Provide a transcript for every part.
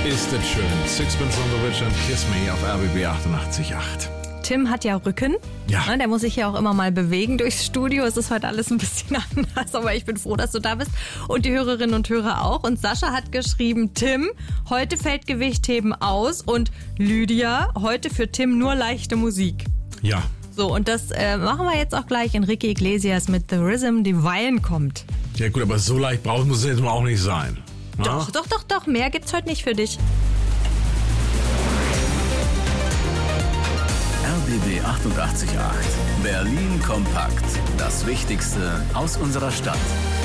Ist das schön. Sixpence on the Ridge and Kiss Me auf RBB 88.8. Tim hat ja Rücken. Ja. Der muss sich ja auch immer mal bewegen durchs Studio. Es ist heute alles ein bisschen anders, aber ich bin froh, dass du da bist. Und die Hörerinnen und Hörer auch. Und Sascha hat geschrieben, Tim, heute fällt Gewichtheben aus. Und Lydia, heute für Tim nur leichte Musik. Ja. So, und das machen wir jetzt auch gleich. Enrique Iglesias mit The Rhythm Divine kommt. Ja gut, aber so leicht muss es jetzt mal auch nicht sein. Na? Doch. Mehr gibt's heute nicht für dich. RBB 88.8. Berlin kompakt. Das Wichtigste aus unserer Stadt.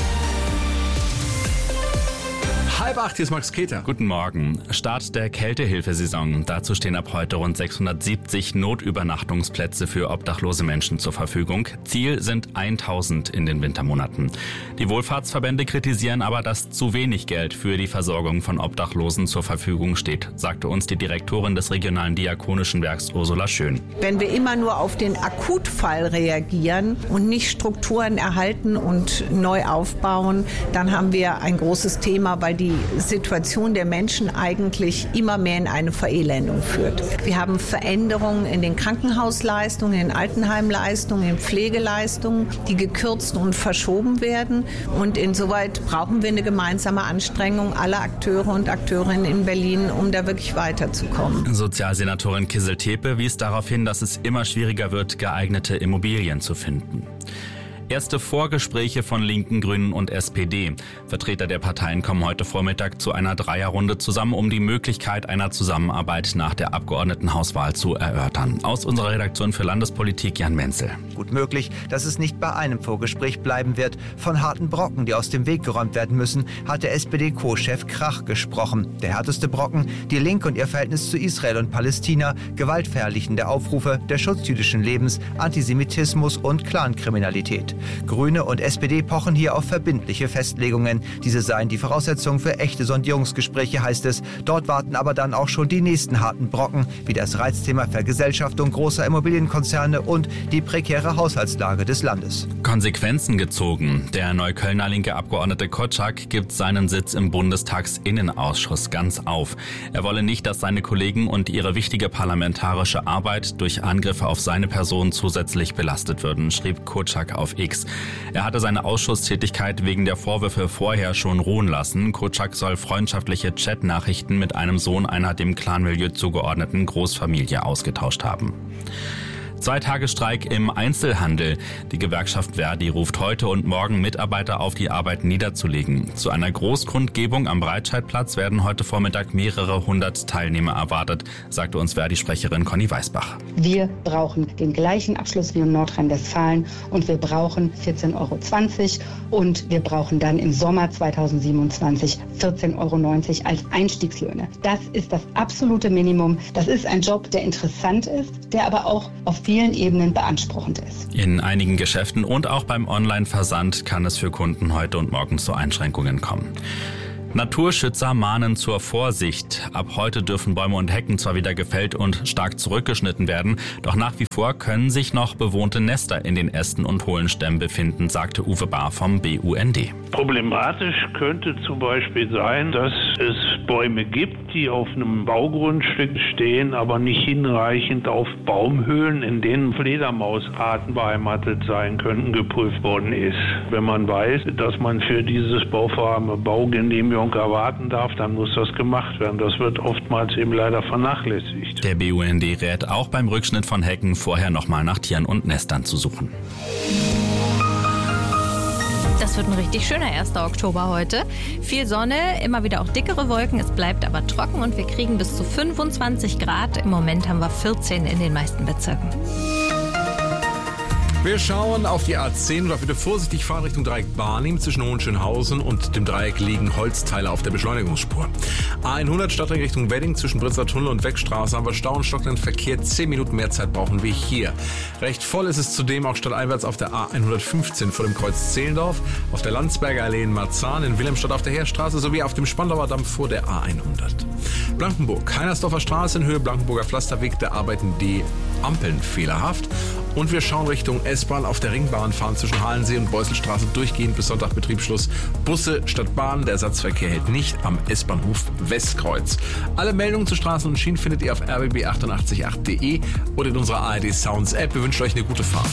7:30, hier ist Max Keter. Guten Morgen. Start der Kältehilfesaison. Dazu stehen ab heute rund 670 Notübernachtungsplätze für obdachlose Menschen zur Verfügung. Ziel sind 1000 in den Wintermonaten. Die Wohlfahrtsverbände kritisieren aber, dass zu wenig Geld für die Versorgung von Obdachlosen zur Verfügung steht, sagte uns die Direktorin des regionalen Diakonischen Werks Ursula Schön. Wenn wir immer nur auf den Akutfall reagieren und nicht Strukturen erhalten und neu aufbauen, dann haben wir ein großes Thema, weil die Situation der Menschen eigentlich immer mehr in eine Verelendung führt. Wir haben Veränderungen in den Krankenhausleistungen, in den Altenheimleistungen, in Pflegeleistungen, die gekürzt und verschoben werden. Und insoweit brauchen wir eine gemeinsame Anstrengung aller Akteure und Akteurinnen in Berlin, um da wirklich weiterzukommen. Sozialsenatorin Kissel-Tepe wies darauf hin, dass es immer schwieriger wird, geeignete Immobilien zu finden. Erste Vorgespräche von Linken, Grünen und SPD. Vertreter der Parteien kommen heute Vormittag zu einer Dreierrunde zusammen, um die Möglichkeit einer Zusammenarbeit nach der Abgeordnetenhauswahl zu erörtern. Aus unserer Redaktion für Landespolitik Jan Menzel. Gut möglich, dass es nicht bei einem Vorgespräch bleiben wird. Von harten Brocken, die aus dem Weg geräumt werden müssen, hat der SPD-Co-Chef Krach gesprochen. Der härteste Brocken, die Linke und ihr Verhältnis zu Israel und Palästina, gewaltverherrlichende Aufrufe, der Schutz jüdischen Lebens, Antisemitismus und Clankriminalität. Grüne und SPD pochen hier auf verbindliche Festlegungen. Diese seien die Voraussetzung für echte Sondierungsgespräche, heißt es. Dort warten aber dann auch schon die nächsten harten Brocken, wie das Reizthema Vergesellschaftung großer Immobilienkonzerne und die prekäre Haushaltslage des Landes. Konsequenzen gezogen. Der Neuköllner linke Abgeordnete Kotschak gibt seinen Sitz im Bundestagsinnenausschuss ganz auf. Er wolle nicht, dass seine Kollegen und ihre wichtige parlamentarische Arbeit durch Angriffe auf seine Person zusätzlich belastet würden, schrieb Kotschak auf X. Er hatte seine Ausschusstätigkeit wegen der Vorwürfe vorher schon ruhen lassen. Kotschak soll freundschaftliche Chatnachrichten mit einem Sohn einer dem Clanmilieu zugeordneten Großfamilie ausgetauscht haben. 2 Tage Streik im Einzelhandel. Die Gewerkschaft Verdi ruft heute und morgen Mitarbeiter auf, die Arbeit niederzulegen. Zu einer Großkundgebung am Breitscheidplatz werden heute Vormittag mehrere 100 Teilnehmer erwartet, sagte uns Verdi-Sprecherin Conny Weißbach. Wir brauchen den gleichen Abschluss wie in Nordrhein-Westfalen und wir brauchen 14,20 € und wir brauchen dann im Sommer 2027 14,90 € als Einstiegslöhne. Das ist das absolute Minimum. Das ist ein Job, der interessant ist, der aber auch auf vielen Ebenen beanspruchend ist. In einigen Geschäften und auch beim Online-Versand kann es für Kunden heute und morgen zu Einschränkungen kommen. Naturschützer mahnen zur Vorsicht. Ab heute dürfen Bäume und Hecken zwar wieder gefällt und stark zurückgeschnitten werden, doch nach wie vor können sich noch bewohnte Nester in den Ästen und hohlen Stämmen befinden, sagte Uwe Bahr vom BUND. Problematisch könnte zum Beispiel sein, dass es Bäume gibt, die auf einem Baugrundstück stehen, aber nicht hinreichend auf Baumhöhlen, in denen Fledermausarten beheimatet sein könnten, geprüft worden ist. Wenn man weiß, dass man für dieses Bauvorhaben eine Baugenehmigung erwarten darf, dann muss das gemacht werden. Das wird oftmals eben leider vernachlässigt. Der BUND rät auch beim Rückschnitt von Hecken vorher nochmal nach Tieren und Nestern zu suchen. Das wird ein richtig schöner 1. Oktober heute. Viel Sonne, immer wieder auch dickere Wolken. Es bleibt aber trocken und wir kriegen bis zu 25 Grad. Im Moment haben wir 14 in den meisten Bezirken. Wir schauen auf die A10 und auf bitte vorsichtig fahren Richtung Dreieck Barnim. Zwischen Hohenschönhausen und dem Dreieck liegen Holzteile auf der Beschleunigungsspur. A100 Stadtring Richtung Wedding zwischen Britzer Tunnel und Weckstraße haben wir Stau und stockenden Verkehr. 10 Minuten mehr Zeit brauchen wir hier. Recht voll ist es zudem auch stadteinwärts auf der A115 vor dem Kreuz Zehlendorf, auf der Landsberger Allee in Marzahn, in Wilhelmstadt auf der Heerstraße sowie auf dem Spandauer Damm vor der A100. Blankenburg, Heinersdorfer Straße in Höhe Blankenburger Pflasterweg, da arbeiten die Ampeln fehlerhaft. Und wir schauen Richtung S-Bahn. Auf der Ringbahn fahren zwischen Halensee und Beuselstraße durchgehend bis Sonntag Betriebsschluss Busse statt Bahn. Der Ersatzverkehr hält nicht am S-Bahnhof Westkreuz. Alle Meldungen zu Straßen und Schienen findet ihr auf rbb888.de oder in unserer ARD Sounds App. Wir wünschen euch eine gute Fahrt.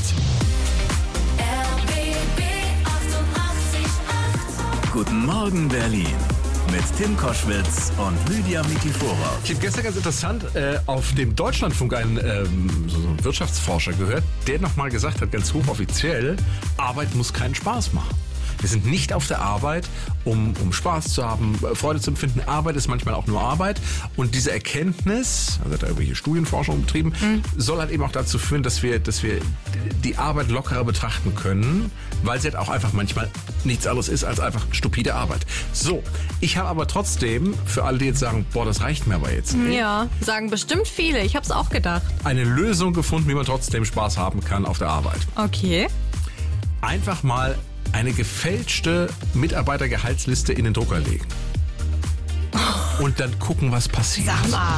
Guten Morgen Berlin mit Tim Koschwitz und Lydia Mikiforov. Ich habe gestern ganz interessant auf dem Deutschlandfunk einen so einen Wirtschaftsforscher gehört, der nochmal gesagt hat, ganz hochoffiziell, Arbeit muss keinen Spaß machen. Wir sind nicht auf der Arbeit, um Spaß zu haben, Freude zu empfinden. Arbeit ist manchmal auch nur Arbeit. Und diese Erkenntnis, also hat er irgendwelche Studienforschung betrieben, soll halt eben auch dazu führen, dass wir die Arbeit lockerer betrachten können, weil sie halt auch einfach manchmal nichts anderes ist als einfach stupide Arbeit. So, ich habe aber trotzdem, für alle, die jetzt sagen, boah, das reicht mir aber jetzt nicht. Ja, sagen bestimmt viele. Ich habe es auch gedacht. Eine Lösung gefunden, wie man trotzdem Spaß haben kann auf der Arbeit. Okay. Einfach mal eine gefälschte Mitarbeitergehaltsliste in den Drucker legen. Und dann gucken, was passiert. Sag mal.